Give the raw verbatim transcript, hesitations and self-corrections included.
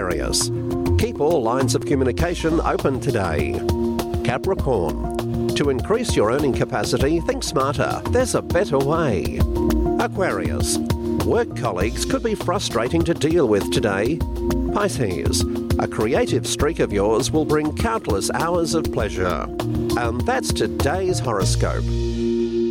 Aquarius. Keep all lines of communication open today. Capricorn. To increase your earning capacity, think smarter. There's a better way. Aquarius. Work colleagues could be frustrating to deal with today. Pisces. A creative streak of yours will bring countless hours of pleasure. And that's today's horoscope.